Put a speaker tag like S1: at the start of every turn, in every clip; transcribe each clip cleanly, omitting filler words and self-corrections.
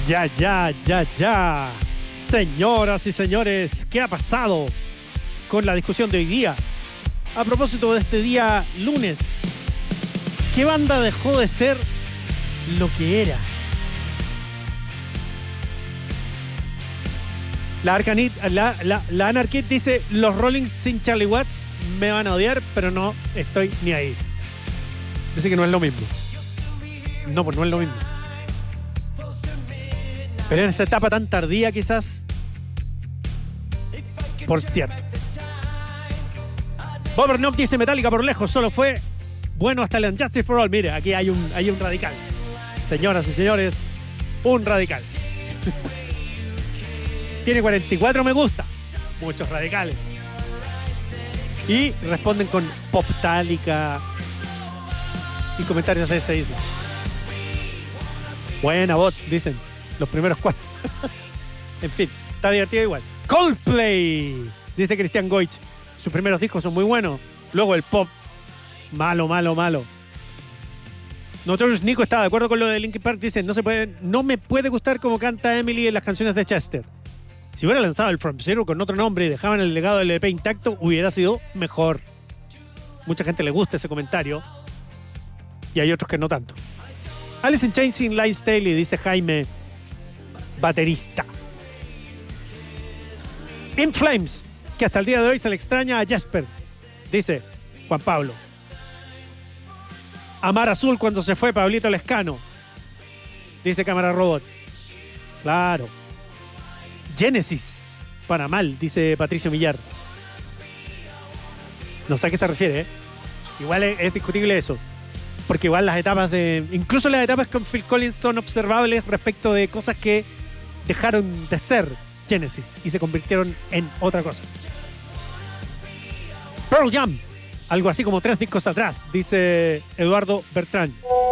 S1: Ya. Señoras y señores, ¿qué ha pasado con la discusión de hoy día? A propósito de este día lunes, ¿qué banda dejó de ser lo que era? La Anarchy dice, los Rollings sin Charlie Watts me van a odiar, pero no estoy ni ahí. Dice que no es lo mismo. No, pues no es lo mismo. Pero en esta etapa tan tardía quizás. Por cierto. Bob Knock dice Metallica por lejos solo fue bueno hasta el Justice for All. Mire, aquí hay un radical. Señoras y señores, un radical. Tiene 44 me gusta. Muchos radicales. Y responden con Poptálica y comentarios de ese dicen. Buena bot, dicen. Los primeros 4. En fin, está divertido igual. Coldplay, dice Cristian Goich. Sus primeros discos son muy buenos. Luego el pop, malo. Notorious Nico está de acuerdo con lo de Linkin Park. Dice, no me puede gustar como canta Emily en las canciones de Chester. Si hubiera lanzado el From Zero con otro nombre y dejaban el legado del EP intacto, hubiera sido mejor. Mucha gente le gusta ese comentario. Y hay otros que no tanto. Alice in Chains sin Lyle Staley, dice Jaime, baterista. In Flames, que hasta el día de hoy se le extraña a Jasper, dice Juan Pablo. Amar Azul cuando se fue Pablito Lescano, dice Cámara Robot. Claro. Genesis, para mal, dice Patricio Millar. No sé a qué se refiere, ¿eh? Igual es discutible eso. Porque igual incluso las etapas con Phil Collins son observables respecto de cosas que dejaron de ser Genesis y se convirtieron en otra cosa. Pearl Jam, algo así como 3 discos atrás, dice Eduardo Bertrán.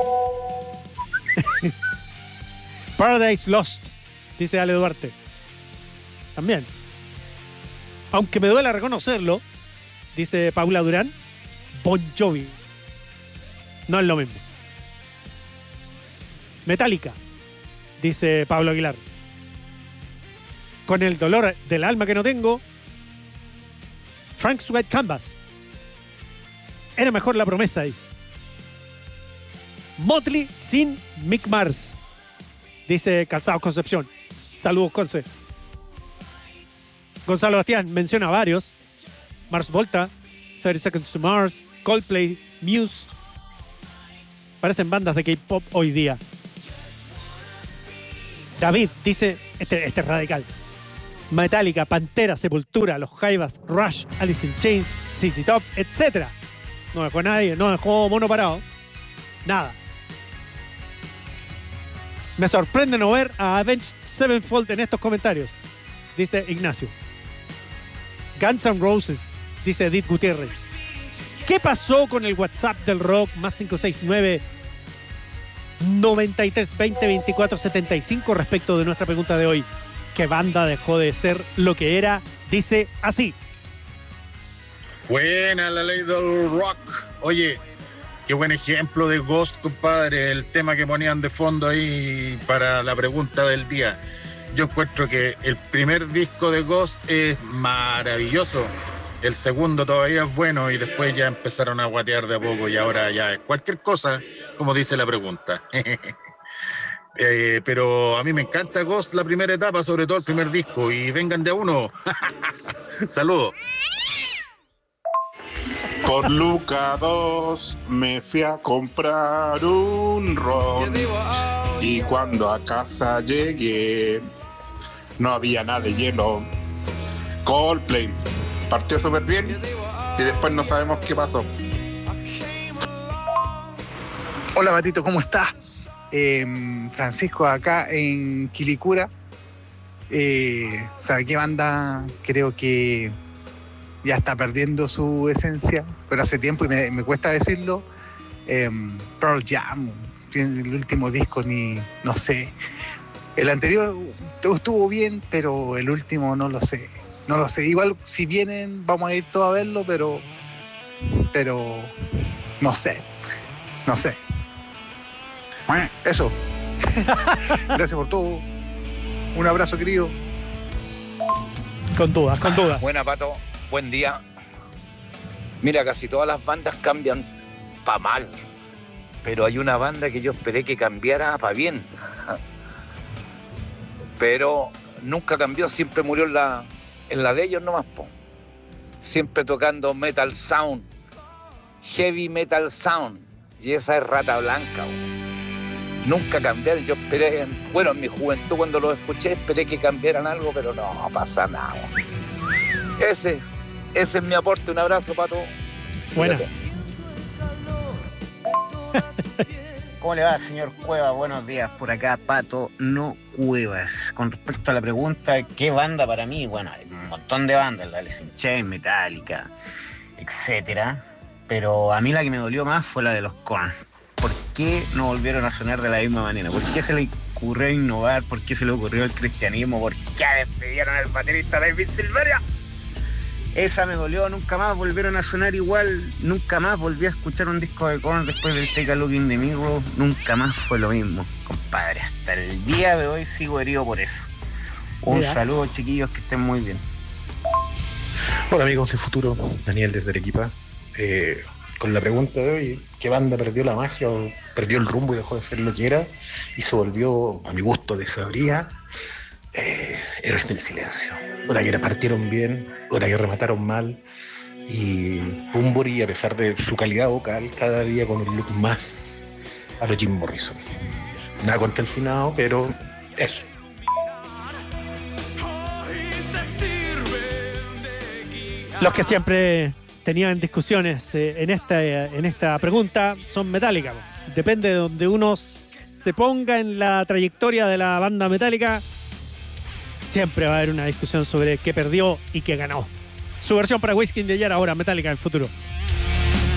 S1: Paradise Lost, dice Ale Duarte. También. Aunque me duela reconocerlo, dice Paula Durán, Bon Jovi. No es lo mismo. Metallica, dice Pablo Aguilar. Con el dolor del alma que no tengo, Frank's White Canvas. Era mejor La Promesa, dice. Motley sin Mick Mars, dice Calzado Concepción. Saludos, Conce. Gonzalo Bastián menciona varios. Mars Volta, 30 Seconds to Mars, Coldplay, Muse. Parecen bandas de K-pop hoy día. David dice, este es radical. Metallica, Pantera, Sepultura, Los Jaivas, Rush, Alice in Chains, ZZ Top, etc. No dejó nadie, no dejó mono parado. Nada. Me sorprende no ver a Avenged Sevenfold en estos comentarios, dice Ignacio. Guns N' Roses, dice Edith Gutiérrez. ¿Qué pasó con el WhatsApp del rock? Más 569 93 20 24 75 respecto de nuestra pregunta de hoy. ¿Qué banda dejó de ser lo que era? Dice así.
S2: Buena la ley del rock. Oye, qué buen ejemplo de Ghost, compadre. El tema que ponían de fondo ahí para la pregunta del día. Yo encuentro que el primer disco de Ghost es maravilloso. El segundo todavía es bueno y después ya empezaron a guatear de a poco y ahora ya es cualquier cosa, como dice la pregunta. Pero a mí me encanta Ghost, la primera etapa, sobre todo el primer disco, y vengan de a uno. Saludos.
S3: Por Luca 2 me fui a comprar un ron y cuando a casa llegué no había nada de hielo. Coldplay partió súper bien y después no sabemos qué pasó.
S4: Hola Matito, ¿cómo estás? Francisco acá en Quilicura. ¿Sabe qué banda? Creo que ya está perdiendo su esencia, pero hace tiempo y me cuesta decirlo. Pearl Jam, el último disco no sé. El anterior estuvo bien, pero el último no lo sé. Igual si vienen vamos a ir todos a verlo, pero no sé. Eso. Gracias por todo. Un abrazo, querido.
S1: Con dudas, con dudas.
S5: Buena, Pato. Buen día. Mira, casi todas las bandas cambian pa' mal. Pero hay una banda que yo esperé que cambiara pa' bien. Pero nunca cambió, siempre murió en la de ellos nomás, po. Siempre tocando metal sound, heavy metal sound. Y esa es Rata Blanca, po. Nunca cambiaron, yo esperé, bueno, en mi juventud cuando los escuché esperé que cambiaran algo, pero no pasa nada. Ese es mi aporte, un abrazo, Pato.
S1: Buena.
S6: ¿Cómo le va, señor Cueva? Buenos días, por acá, Pato, no Cuevas. Con respecto a la pregunta, ¿qué banda para mí? Bueno, hay un montón de bandas, la Alice in Chains, Metallica, etcétera. Pero a mí la que me dolió más fue la de los Korn. ¿Por qué no volvieron a sonar de la misma manera? ¿Por qué se le ocurrió innovar? ¿Por qué se le ocurrió el cristianismo? ¿Por qué despidieron al baterista David Silveria? Esa me dolió, nunca más volvieron a sonar igual, nunca más volví a escuchar un disco de Korn después del Take a Look in the Mirror, nunca más fue lo mismo, compadre. Hasta el día de hoy sigo herido por eso. Un saludo, chiquillos, que estén muy bien.
S7: Hola amigos de Futuro, Daniel desde Arequipa. Con la pregunta de hoy, ¿qué banda perdió la magia o perdió el rumbo y dejó de ser lo que era y se volvió, a mi gusto, desabría? Héroes del Silencio. Otra que partieron bien, otra que remataron mal, y Bunbury, a pesar de su calidad vocal, cada día con un look más a lo Jim Morrison. Nada contra el finado, pero eso.
S1: Los que siempre tenían discusiones en esta pregunta son Metallica. Depende de donde uno se ponga en la trayectoria de la banda Metallica, siempre va a haber una discusión sobre qué perdió y qué ganó. Su versión para Whiskey in the Jar, ahora Metallica en el futuro.